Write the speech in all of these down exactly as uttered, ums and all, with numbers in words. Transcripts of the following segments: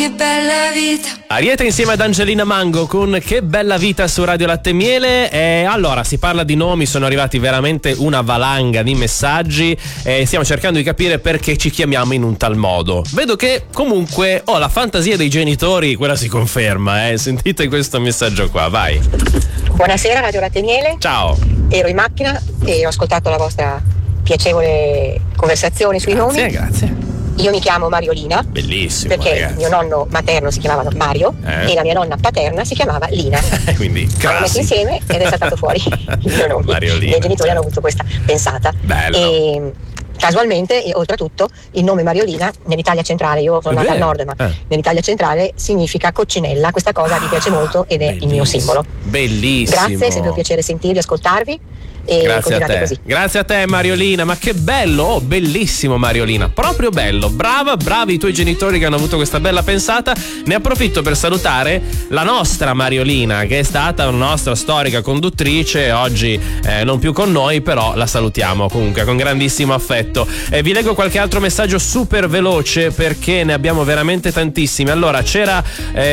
Che bella vita. Ariete insieme ad Angelina Mango con Che bella vita su Radio Latte e Miele. E allora si parla di nomi, sono arrivati veramente una valanga di messaggi e stiamo cercando di capire perché ci chiamiamo in un tal modo. Vedo che comunque ho oh, la fantasia dei genitori, quella si conferma, eh. Sentite questo messaggio qua, vai. Buonasera Radio Latte e Miele. Ciao. Ero in macchina e ho ascoltato la vostra piacevole conversazione sui grazie, nomi. Grazie, grazie. Io mi chiamo Mariolina. Bellissimo. Perché ragazzi. mio nonno materno si chiamava Mario eh? e la mia nonna paterna si chiamava Lina. Quindi l'hanno messo insieme ed è saltato fuori il mio nome. Mariolina, I miei genitori certo. hanno avuto questa pensata. Bello. E casualmente, e oltretutto, il nome Mariolina nell'Italia centrale, io sono nata al nord, ma eh. nell'Italia centrale significa coccinella. Questa cosa mi piace molto ed è bellissimo. Il mio simbolo. Bellissimo. Grazie, è sempre un piacere sentirvi, ascoltarvi. E grazie a te, così. Grazie a te Mariolina, ma che bello, oh, bellissimo Mariolina, proprio bello, brava, bravi i tuoi genitori che hanno avuto questa bella pensata. Ne approfitto per salutare la nostra Mariolina, che è stata una nostra storica conduttrice, oggi eh, non più con noi, però la salutiamo comunque con grandissimo affetto. E vi leggo qualche altro messaggio super veloce perché ne abbiamo veramente tantissimi. Allora c'era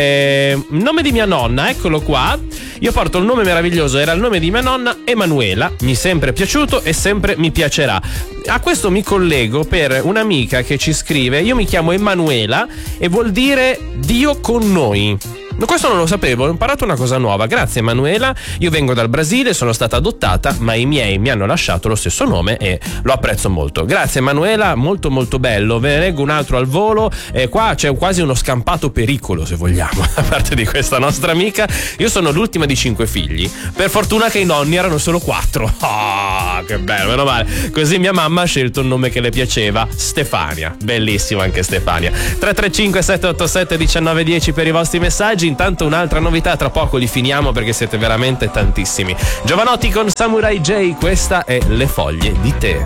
eh, il nome di mia nonna, eccolo qua. Io porto il nome meraviglioso, era il nome di mia nonna, Emanuela, mi è sempre piaciuto e sempre mi piacerà. A questo mi collego per un'amica che ci scrive: io mi chiamo Emanuela e vuol dire Dio con noi. Ma questo non lo sapevo, ho imparato una cosa nuova. Grazie Emanuela, io vengo dal Brasile, sono stata adottata, ma i miei mi hanno lasciato lo stesso nome e lo apprezzo molto. Grazie Emanuela, molto molto bello. Ve ne leggo un altro al volo e qua c'è quasi uno scampato pericolo, se vogliamo, da parte di questa nostra amica. Io sono l'ultima di cinque figli, per fortuna che i nonni erano solo quattro. Ah, oh, che bello, meno male. Così mia mamma ha scelto un nome che le piaceva, Stefania. Bellissimo anche Stefania. tre tre cinque sette otto sette uno nove uno zero per i vostri messaggi. Intanto un'altra novità, tra poco li finiamo perché siete veramente tantissimi. Giovanotti con Samurai J, questa è Le foglie di tè.